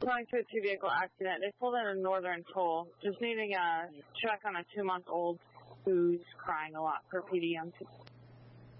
Going to a two-vehicle accident. They pulled in a Northern Toll. Just needing a check on a 2-month-old who's crying a lot for PDM.